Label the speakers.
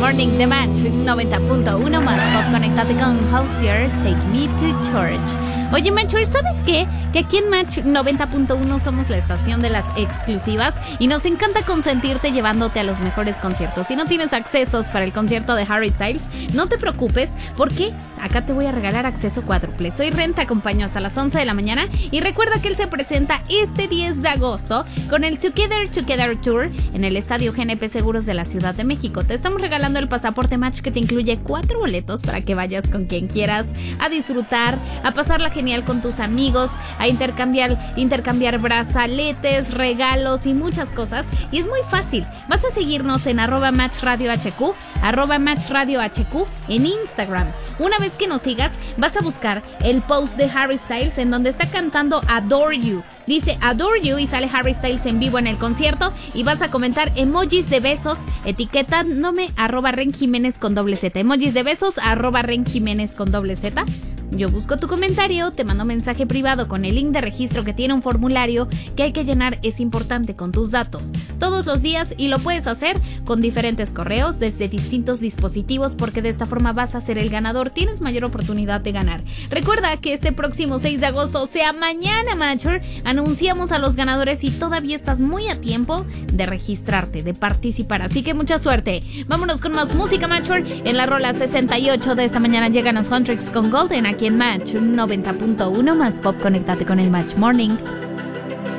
Speaker 1: Morning de Match 90.1 más pop. Conectate con Hozier, Take Me to Church. Oye, Matcher, ¿sabes qué? Que aquí en Match 90.1 somos la estación de las exclusivas y nos encanta consentirte llevándote a los mejores conciertos. Si no tienes accesos para el concierto de Harry Styles, no te preocupes, porque acá te voy a regalar acceso cuádruple. Soy Ren, te acompaño hasta las 11 de la mañana y recuerda que él se presenta este 10 de agosto con el Together Tour en el Estadio GNP Seguros de la Ciudad de México. Te estamos regalando el pasaporte Match que te incluye 4 boletos para que vayas con quien quieras a disfrutar, a pasarla genial con tus amigos, a intercambiar brazaletes, regalos y muchas cosas. Y es muy fácil. Vas a seguirnos en @MatchRadioHQ, @MatchRadioHQ en Instagram. Una vez que nos sigas, vas a buscar el post de Harry Styles en donde está cantando Adore You. Dice Adore You y sale Harry Styles en vivo en el concierto y vas a comentar emojis de besos etiquetándome @RenJiménez con Z. Emojis de besos @RenJiménez con Z. Yo busco tu comentario, te mando mensaje privado con el link de registro que tiene un formulario que hay que llenar, es importante, con tus datos todos los días, y lo puedes hacer con diferentes correos desde distintos dispositivos, porque de esta forma vas a ser el ganador, tienes mayor oportunidad de ganar. Recuerda que este próximo 6 de agosto, o sea mañana, Matcher, anunciamos a los ganadores y todavía estás muy a tiempo de registrarte, de participar, así que mucha suerte. Vámonos con más música, Matcher. En la rola 68 de esta mañana llegan los Huntrix con Golden aquí en Match 90.1 más pop. Conéctate con el Match Morning.